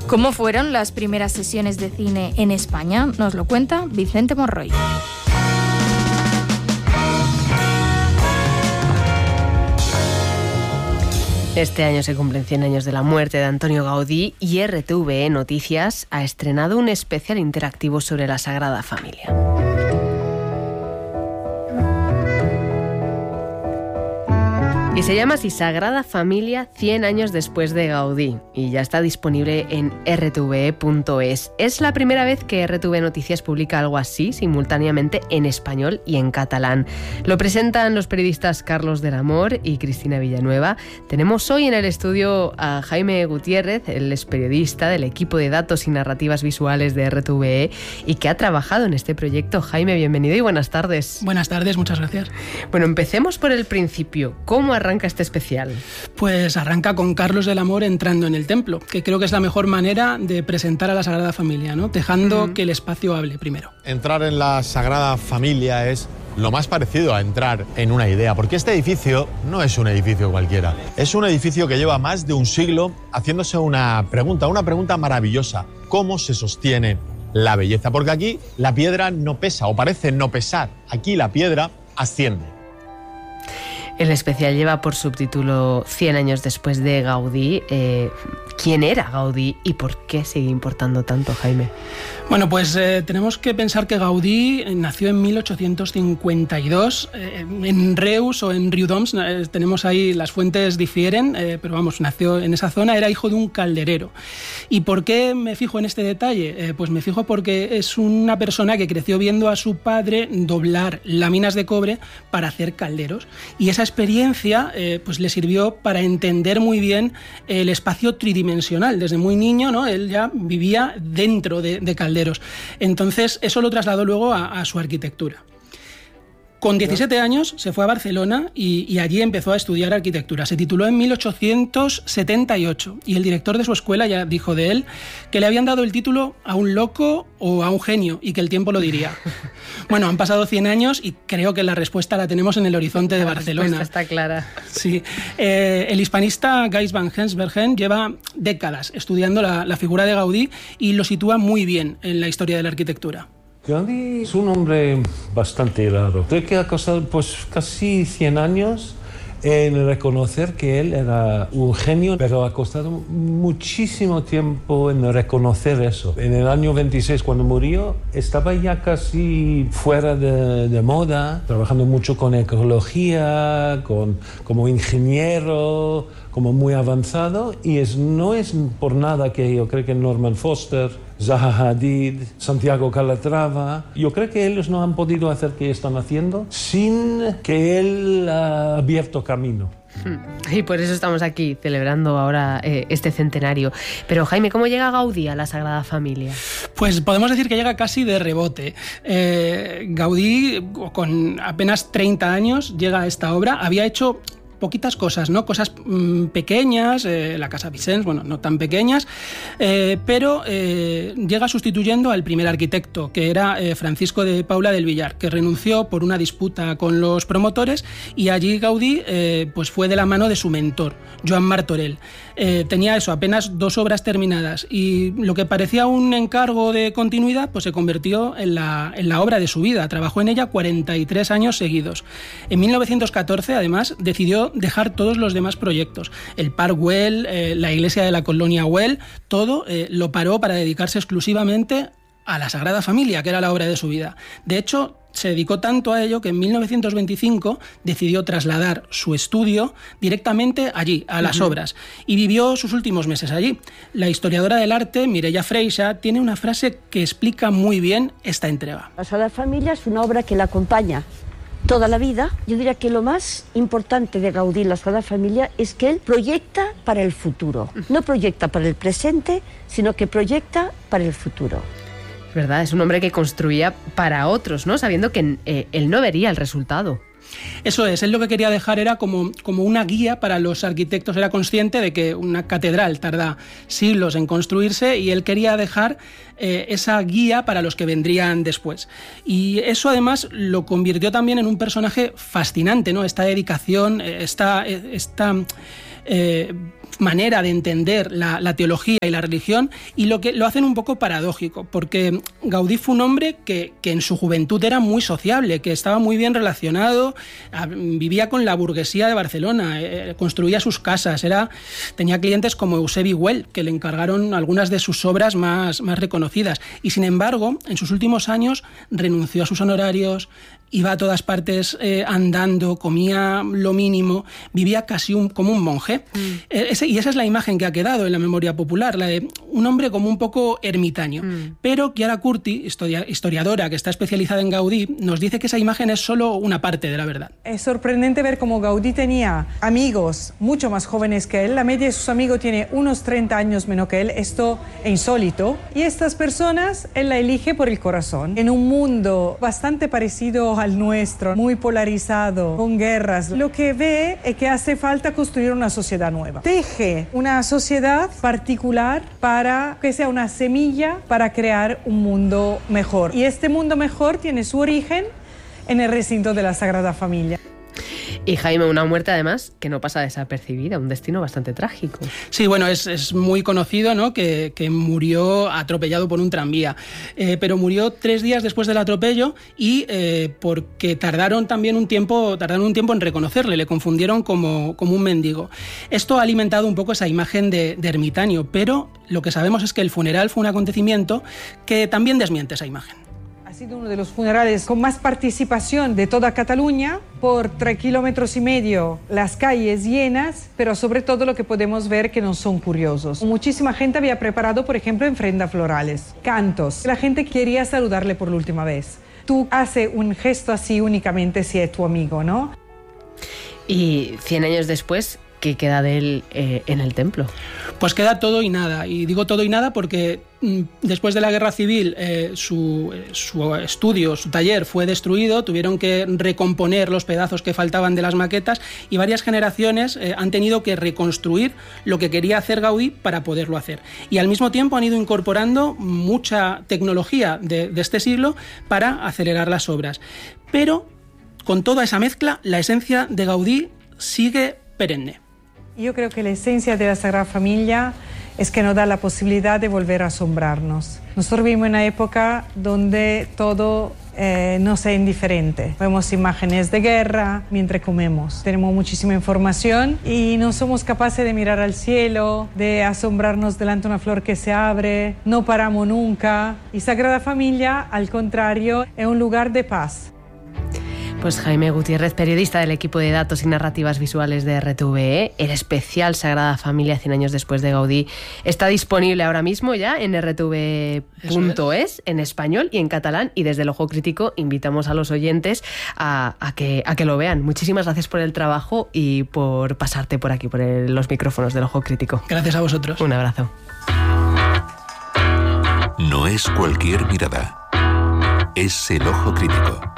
¿Cómo fueron las primeras sesiones de cine en España? Nos lo cuenta Vicente Monroy. Este año se cumplen 100 años de la muerte de Antonio Gaudí y RTVE Noticias ha estrenado un especial interactivo sobre la Sagrada Familia. Y se llama así Sagrada Familia 100 años después de Gaudí y ya está disponible en rtve.es. Es la primera vez que RTV Noticias publica algo así simultáneamente en español y en catalán. Lo presentan los periodistas Carlos del Amor y Cristina Villanueva. Tenemos hoy en el estudio a Jaime Gutiérrez, él es periodista del equipo de datos y narrativas visuales de RTVE y que ha trabajado en este proyecto. Jaime, bienvenido y buenas tardes. Buenas tardes, muchas gracias. Bueno, empecemos por el principio. ¿Cómo arranca este especial? Pues arranca con Carlos del Amor entrando en el templo, que creo que es la mejor manera de presentar a la Sagrada Familia, ¿no? Dejando que el espacio hable primero. Entrar en la Sagrada Familia es lo más parecido a entrar en una idea, porque este edificio no es un edificio cualquiera. Es un edificio que lleva más de un siglo haciéndose una pregunta maravillosa. ¿Cómo se sostiene la belleza? Porque aquí la piedra no pesa, o parece no pesar. Aquí la piedra asciende. El especial lleva por subtítulo 100 años después de Gaudí. ¿Quién era Gaudí y por qué sigue importando tanto, Jaime? Bueno, pues tenemos que pensar que Gaudí nació en 1852 en Reus o en Riudoms. Tenemos ahí, las fuentes difieren, pero vamos, nació en esa zona, era hijo de un calderero. ¿Y por qué me fijo en este detalle? Pues me fijo porque es una persona que creció viendo a su padre doblar láminas de cobre para hacer calderos. Y esa experiencia pues le sirvió para entender muy bien el espacio tridimensional. Desde muy niño, ¿no? Él ya vivía dentro de calderos. Entonces, eso lo trasladó luego a su arquitectura. Con 17 años se fue a Barcelona y allí empezó a estudiar arquitectura. Se tituló en 1878 y el director de su escuela ya dijo de él que le habían dado el título a un loco o a un genio y que el tiempo lo diría. Bueno, han pasado 100 años y creo que la respuesta la tenemos en el horizonte de Barcelona. La respuesta está clara. Sí. El hispanista Gijs van Hensbergen lleva décadas estudiando la figura de Gaudí y lo sitúa muy bien en la historia de la arquitectura. Gaudí es un hombre bastante raro. Creo que ha costado pues casi 100 años en reconocer que él era un genio, pero ha costado muchísimo tiempo en reconocer eso. En el año 26, cuando murió, estaba ya casi fuera de moda, trabajando mucho con ecología, como ingeniero, como muy avanzado, y no es por nada que yo creo que Norman Foster, Zaha Hadid, Santiago Calatrava, yo creo que ellos no han podido hacer que están haciendo sin que él ha abierto camino. Y por eso estamos aquí celebrando ahora este centenario. Pero Jaime, ¿cómo llega Gaudí a la Sagrada Familia? Pues podemos decir que llega casi de rebote. Gaudí, con apenas 30 años, llega a esta obra. Había hecho poquitas cosas, ¿no? Cosas pequeñas, la Casa Vicens, bueno, no tan pequeñas, pero llega sustituyendo al primer arquitecto, que era Francisco de Paula del Villar, que renunció por una disputa con los promotores, y allí Gaudí pues fue de la mano de su mentor, Joan Martorell. Tenía eso, apenas 2 obras terminadas, y lo que parecía un encargo de continuidad pues se convirtió en la obra de su vida. Trabajó en ella 43 años seguidos. En 1914, además, decidió dejar todos los demás proyectos. El Parc Güell, la iglesia de la colonia Güell, todo lo paró para dedicarse exclusivamente a la Sagrada Familia, que era la obra de su vida. De hecho, se dedicó tanto a ello que en 1925 decidió trasladar su estudio directamente allí, a las obras, y vivió sus últimos meses allí. La historiadora del arte, Mireia Freixa, tiene una frase que explica muy bien esta entrega. La Sagrada Familia es una obra que la acompaña toda la vida. Yo diría que lo más importante de Gaudí, la Sagrada Familia, es que él proyecta para el futuro. No proyecta para el presente, sino que proyecta para el futuro. Es verdad, es un hombre que construía para otros, ¿no? Sabiendo que él no vería el resultado. Eso es, él lo que quería dejar era como una guía para los arquitectos. Era consciente de que una catedral tarda siglos en construirse y él quería dejar esa guía para los que vendrían después. Y eso además lo convirtió también en un personaje fascinante, ¿no? Esta dedicación, esta manera de entender la teología y la religión, y lo hacen un poco paradójico, porque Gaudí fue un hombre que en su juventud era muy sociable, que estaba muy bien relacionado, vivía con la burguesía de Barcelona, construía sus casas, tenía clientes como Eusebi Güell, que le encargaron algunas de sus obras más reconocidas, y sin embargo, en sus últimos años renunció a sus honorarios, iba a todas partes andando, comía lo mínimo, vivía casi como un monje. Y esa es la imagen que ha quedado en la memoria popular, la de un hombre como un poco ermitaño. Pero Chiara Curti, historiadora que está especializada en Gaudí, nos dice que esa imagen es solo una parte de la verdad. Es sorprendente ver cómo Gaudí tenía amigos mucho más jóvenes que él. La media de sus amigos tiene unos 30 años menos que él. Esto es insólito. Y estas personas él la elige por el corazón. En un mundo bastante parecido al nuestro, muy polarizado, con guerras, lo que ve es que hace falta construir una sociedad nueva. Teje una sociedad particular para que sea una semilla para crear un mundo mejor. Y este mundo mejor tiene su origen en el recinto de la Sagrada Familia. Y Jaime, una muerte además que no pasa desapercibida, un destino bastante trágico. Sí, bueno, es muy conocido, ¿no?, que murió atropellado por un tranvía, pero murió 3 días después del atropello y porque tardaron un tiempo en reconocerle, le confundieron como un mendigo. Esto ha alimentado un poco esa imagen de ermitaño, pero lo que sabemos es que el funeral fue un acontecimiento que también desmiente esa imagen. Ha sido uno de los funerales con más participación de toda Cataluña, por 3,5 kilómetros, las calles llenas, pero sobre todo lo que podemos ver que no son curiosos. Muchísima gente había preparado, por ejemplo, ofrendas florales, cantos. La gente quería saludarle por la última vez. Tú haces un gesto así únicamente si es tu amigo, ¿no? Y 100 años después, ¿qué queda de él en el templo? Pues queda todo y nada, y digo todo y nada porque después de la Guerra Civil su estudio, su taller fue destruido, tuvieron que recomponer los pedazos que faltaban de las maquetas y varias generaciones han tenido que reconstruir lo que quería hacer Gaudí para poderlo hacer. Y al mismo tiempo han ido incorporando mucha tecnología de este siglo para acelerar las obras. Pero con toda esa mezcla, la esencia de Gaudí sigue perenne. Yo creo que la esencia de la Sagrada Familia es que nos da la posibilidad de volver a asombrarnos. Nosotros vivimos en una época donde todo nos es indiferente. Vemos imágenes de guerra mientras comemos. Tenemos muchísima información y no somos capaces de mirar al cielo, de asombrarnos delante de una flor que se abre. No paramos nunca. Y Sagrada Familia, al contrario, es un lugar de paz. Pues Jaime Gutiérrez, periodista del equipo de datos y narrativas visuales de RTVE, el especial Sagrada Familia 100 años después de Gaudí está disponible ahora mismo ya en rtve.es, en español y en catalán, y desde el Ojo Crítico invitamos a los oyentes a que lo vean. Muchísimas gracias por el trabajo y por pasarte por aquí, por los micrófonos del Ojo Crítico. Gracias a vosotros. Un abrazo. No es cualquier mirada, es el Ojo Crítico.